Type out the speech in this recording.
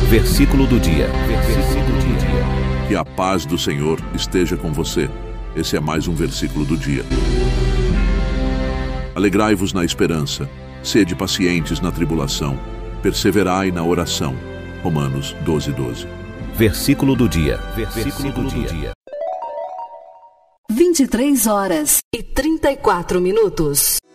Versículo do dia. Que a paz do Senhor esteja com você. Esse é mais um versículo do dia. Alegrai-vos na esperança, sede pacientes na tribulação, perseverai na oração. Romanos 12:12. Versículo do dia. 23 horas e 34 minutos.